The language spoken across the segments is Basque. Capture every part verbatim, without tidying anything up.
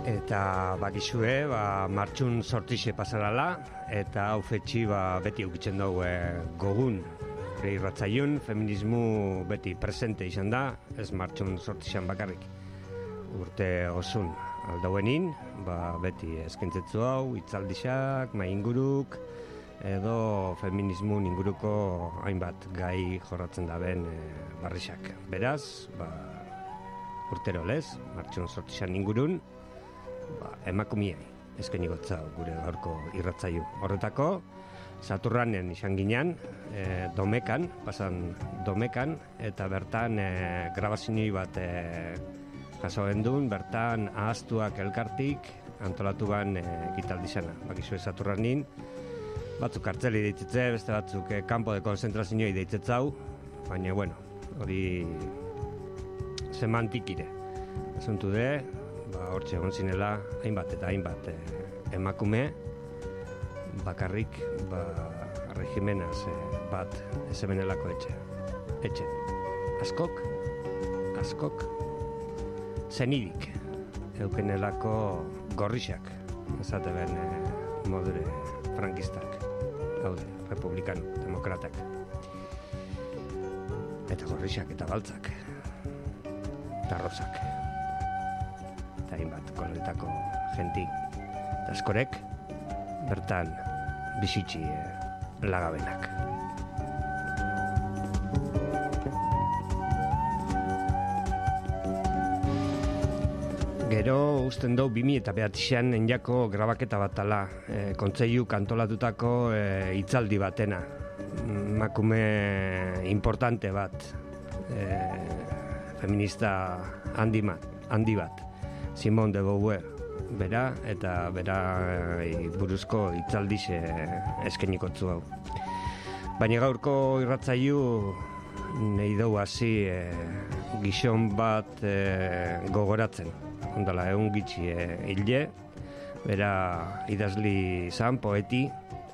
Eta bakizue, ba, martxun sortixe pasarala, eta hau fetxi ba, beti ukitzen dugu e, gogun. Gure irratzaiun, feminismu beti presente izan da, ez martxun sortixan bakarrik. Urte osun aldauenin, ba, beti eskentzetzu hau, itzaldixak, mai inguruk, edo feminismu inguruko hainbat gai jorratzen da ben e, barrixak. Beraz, ba, urtero lez, martxun sortixan ingurun, ba, emakumiei eskaini gotza gure gaurko irratzaiu. Horretako, Saturranen izan ginen, e, domekan, pasan domekan, eta bertan e, grabazinoi bat e, jaso gendun, bertan ahaztuak elkartik antolatu ban e, gitaldizana. Bakizue Saturranin, batzuk kartzeli deitzitze, beste batzuk e, kanpo de konzentrazioi deitzetzau, baina, bueno, hori semantikire. Asuntu de, ba, hortxe egon zinela, hainbat eta hainbat eh, emakume, bakarrik, ba, regimenaz eh, bat ezemenelako etxe. Etxe. Askok, askok, zenidik, eukenelako gorrixak, ezate ben eh, modure frankistak, haude, republikano, demokratak. Eta gorrixak eta baltzak, eta rosak. Eta hainbat koloretako jenti. Eta askorek, bertan bizitzi eh, lagabenak. Gero usten dau bimi eta behatixean enjako grabaketa batala, e, kontseilu kantolatutako e, hitzaldi batena. Makume importante bat, e, feminista handi bat, handi bat. Simone de Beauvoir, bera, eta bera e, buruzko hitzaldixe eskenikotzu hau. Baina gaurko irratzaiu nahi dugu hasi e, gizon bat e, gogoratzen. Ondala, egun gitxi e, hilde, bera idazli izan, poeti,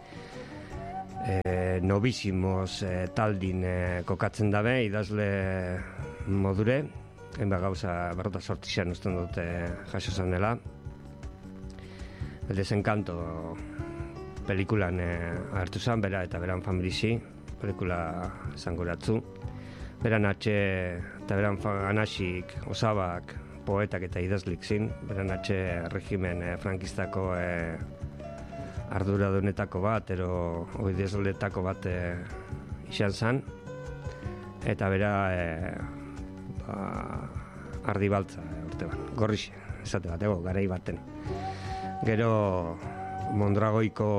e, Novísimos e, taldin e, kokatzen dabe, idazle modure, enba gauza berrota sortixan usten dute jaso zanela. El desencanto pelikulan e, agertu zan, bera eta beran familizi, pelikula zangoratzu. Beran atxe eta beran anasik, osabak, poetak eta idazlik zin, beran atxe regimen e, frankistako e, arduradunetako bat, ero oidezletako bat e, izan zan, eta bera e, ba, ardi baltza e, urte bat, gorrixe, esate bat, ego, garai baten. Gero Mondragoiko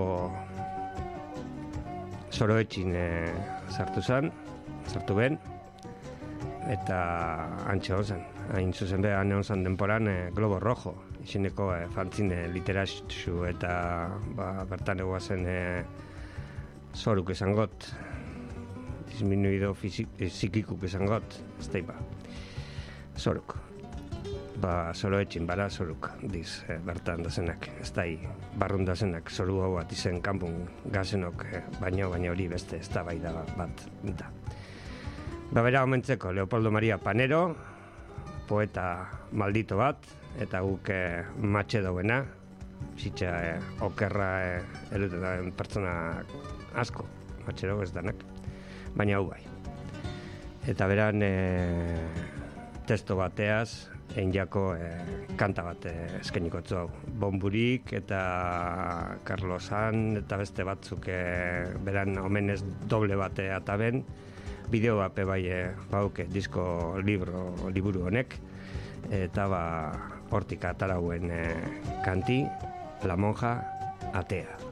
Soroetxin e, sartu zan, sartu ben, eta antxe hon zan. Hain zuzen beha neon zan denporan e, Globo Rojo, izineko e, fantzine literatxu eta ba, bertan egoazen e, zoruk esan got, disminuido psikikuk esan got, ez da iba, zoruk. Ba, Soroetxin bara zoruk, diz, e, bertan dazenak, ez da barrun dazenak, zoru hau bat izen kanpun gazenok, e, baino, baina hori beste ez da bai da bat, da. Ba, bera omentzeko, Leopoldo Maria Panero, poeta maldito bat, eta guk eh, matxe dauena, zitza eh, okerra eh, eluten pertsona asko, matxe dago ez danak, baina hau bai. Eta beran eh, testo bateaz, egin jako eh, kanta bat eh, eskenikotzu hau. Bonburik eta Carlosan eta beste batzuk eh, beran omenez doble bate eta ben, bideo bape bai e, bauke disko libro, liburu honek, eta ba hortik atarauen e, kanti, La Monja Atea.